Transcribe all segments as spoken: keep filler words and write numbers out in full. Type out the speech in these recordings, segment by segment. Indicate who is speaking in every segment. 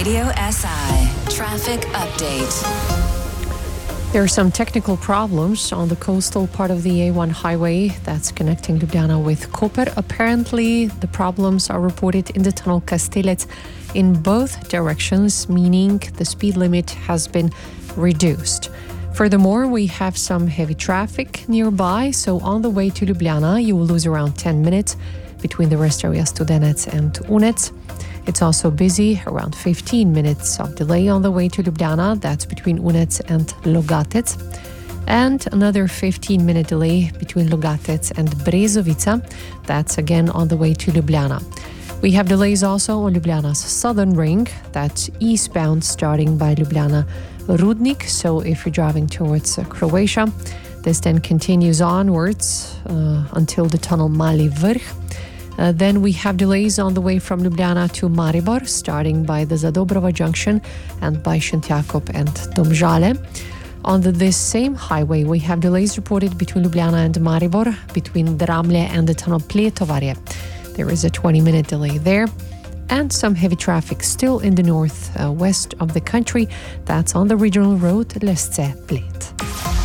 Speaker 1: Radio S I Traffic Update.
Speaker 2: There are some technical problems on the coastal part of the A one highway that's connecting Ljubljana with Koper. Apparently, the problems are reported in the tunnel Kastelec in both directions, meaning the speed limit has been reduced. Furthermore, we have some heavy traffic nearby, so on the way to Ljubljana, you will lose around ten minutes between the rest area Studenec and Unec. It's also busy, around fifteen minutes of delay on the way to Ljubljana, that's between Unec and Logatec. And another fifteen minute delay between Logatec and Brezovica, that's again on the way to Ljubljana. We have delays also on Ljubljana's southern ring, that's eastbound starting by Ljubljana Rudnik, so if you're driving towards uh, Croatia, this then continues onwards uh, until the tunnel Mali Vrh. Uh, then we have delays on the way from Ljubljana to Maribor, starting by the Zadobrova junction and by Šentjakov and Domžale. On the, this same highway, we have delays reported between Ljubljana and Maribor, between Dramlje and the tunnel Pletovarje. There is a twenty minute delay there. And some heavy traffic still in the north uh, west of the country. That's on the regional road Lesce-Bled.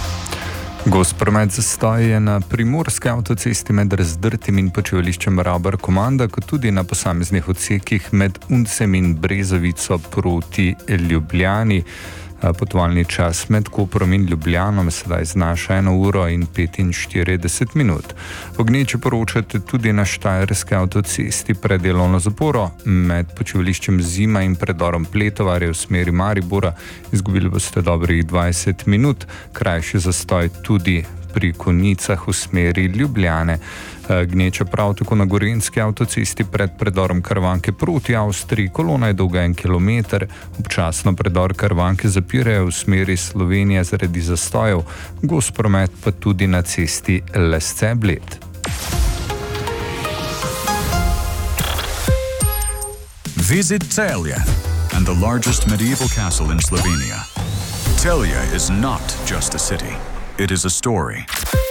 Speaker 3: Gost promet zastoj je na primorski avtocesti med Razdrtim in počivališčem Rabar-Komanda, kot tudi na posameznih odsekih med Uncem in Brezovico proti Ljubljani. Potovalni čas med Koprom in Ljubljanom sedaj znaša eno uro in petinštirideset minut. V gneči poročate tudi na štajerski avtocesti pred delovno zaporo med počivališčem Zima in predorom Pletovarje v smeri Maribora. Izgubili boste dobrih dvajset minut, krajši zastoj tudi pri Konjicah v smeri Ljubljane. Gneča prav tako na gorenjski avtocesti pred predorom Karavanke proti Avstriji. Kolona je dolga en kilometer. Občasno predor Karavanke zapirajo v smeri Slovenije zaradi zastojev. Gost promet pa tudi na cesti Lesce-Bled.
Speaker 4: Visit Celje and the largest medieval castle in Slovenia. Celje is not just a city. It is a story.